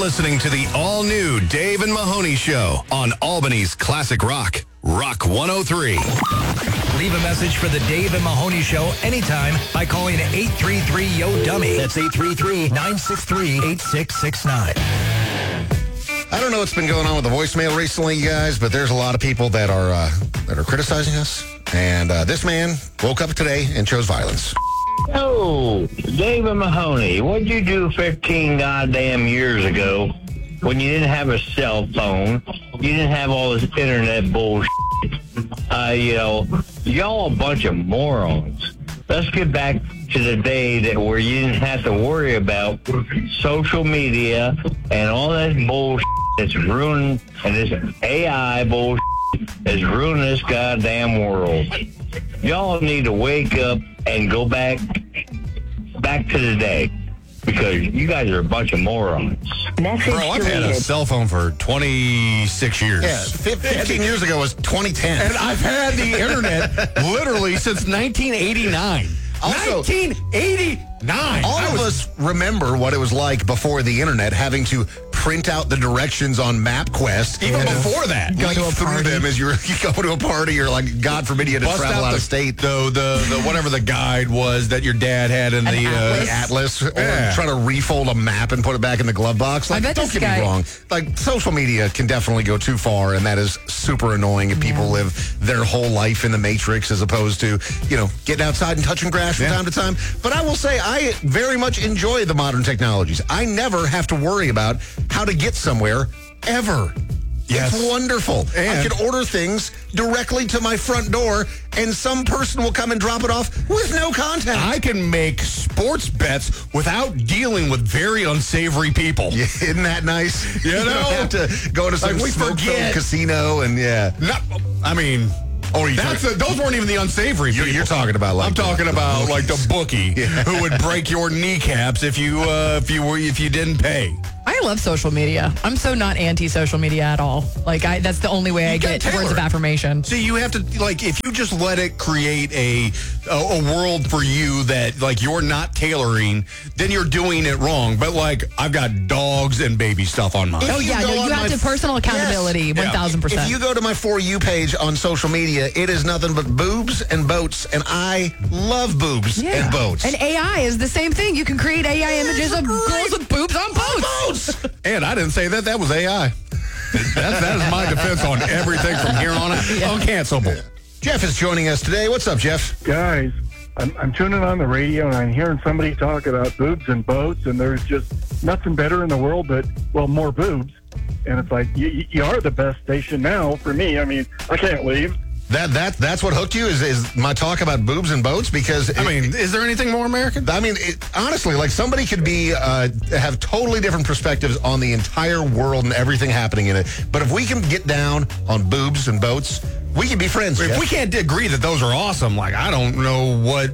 listening to the all-new Dave and Mahoney Show on Albany's Classic Rock, Rock 103. Leave a message for the Dave and Mahoney Show anytime by calling 833-YO-DUMMY. That's 833-963-8669. I don't know what's been going on with the voicemail recently, you guys, but there's a lot of people that are criticizing us. And this man woke up today and chose violence. Oh, David Mahoney, what'd you do 15 goddamn years ago when you didn't have a cell phone? You didn't have all this internet bullshit. Y'all a bunch of morons. Let's get back to the day where you didn't have to worry about social media and all that bullshit that's ruined, and this AI bullshit that's ruining this goddamn world. Y'all need to wake up and go back to the day, because you guys are a bunch of morons. Bro, I've had a cell phone for 26 years. Yeah, 15 years ago was 2010. And I've had the internet literally since 1989. Also, 1989. All of us remember what it was like before the internet, having to print out the directions on MapQuest. Even before that. Go through them as you go to a party, or like, God forbid, you had to travel out of state. The whatever the guide was that your dad had in the Atlas, or try to refold a map and put it back in the glove box. Like, don't get me wrong. Like, social media can definitely go too far, and that is super annoying if people live their whole life in the Matrix as opposed to, getting outside and touching grass from time to time. But I will say, I very much enjoy the modern technologies. I never have to worry about how to get somewhere, ever. Yes. It's wonderful. And I can order things directly to my front door, and some person will come and drop it off with no contact. I can make sports bets without dealing with very unsavory people. Yeah, isn't that nice? You don't have to go to some smoke-filled casino and those weren't even the unsavory people. You're talking about I'm talking about like the bookie who would break your kneecaps if you didn't pay. I love social media. I'm so not anti-social media at all. Like, that's the only way I get words of affirmation. See, you have to, like, if you just let it create a world for you that, like, you're not tailoring, then you're doing it wrong. But, like, I've got dogs and baby stuff on mine. You have to personal accountability, 1,000%. If you go to my For You page on social media, it is nothing but boobs and boats, and I love boobs and boats. And AI is the same thing. You can create AI images of girls with boobs on boats. And I didn't say that was AI. That is my defense on everything from here on out. Uncancelable. Jeff is joining us today. What's up, Jeff? Guys, I'm tuning on the radio, and I'm hearing somebody talk about boobs and boats, and there's just nothing better in the world but, more boobs. And it's like, you are the best station now for me. I mean, I can't leave. That's what hooked you is my talk about boobs and boats, because is there anything more American? Honestly, like, somebody could have totally different perspectives on the entire world and everything happening in it. But if we can get down on boobs and boats, we can be friends. If we can't agree that those are awesome, like, I don't know what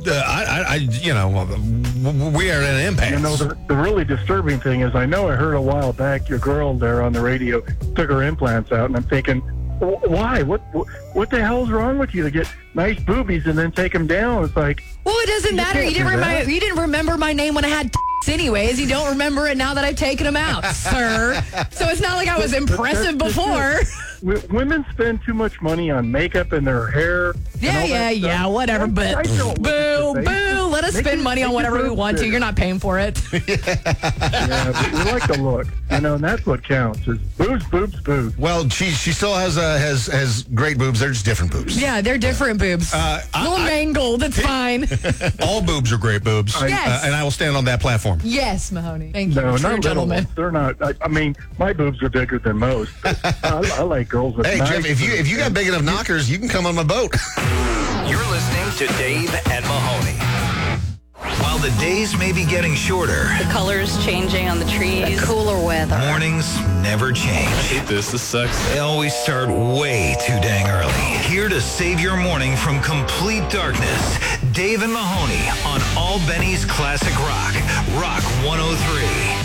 we are at an impasse. The really disturbing thing is, I know I heard a while back your girl there on the radio took her implants out, and I'm thinking, why? What the hell's wrong with you to get nice boobies and then take them down? It's like, well, it doesn't matter. You didn't remember my name when I had anyways. You don't remember it now that I've taken them out, sir. So it's not like I was impressive before. Women spend too much money on makeup and their hair. Whatever. But boo. Let us spend money on whatever we want to. You're not paying for it. But we like the look, and that's what counts. Is boobs. Well, she still has great boobs. They're just different boobs. Yeah, they're different boobs. Little mangled. It's fine. All boobs are great boobs. Yes. And I will stand on that platform. Yes, Mahoney. Thank you. No, True not gentlemen. They're not. I mean, my boobs are bigger than most. But I like girls with Hey, nice Jeff, if you got big enough knockers, you can come on my boat. You're listening to Dave and Mahoney. While the days may be getting shorter, the colors changing on the trees, the cooler weather, mornings never change. This sucks. They always start way too dang early. Here to save your morning from complete darkness, Dave and Mahoney on Albany's Classic Rock, Rock 103.